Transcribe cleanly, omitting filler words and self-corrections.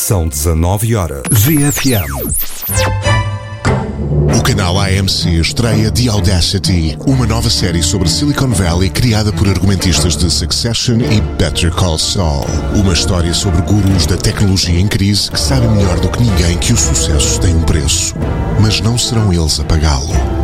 São 19h. GFM. O canal AMC estreia The Audacity, uma nova série sobre Silicon Valley criada por argumentistas de Succession e Better Call Saul. Uma história sobre gurus da tecnologia em crise que sabem melhor do que ninguém que o sucesso tem um preço, mas não serão eles a pagá-lo.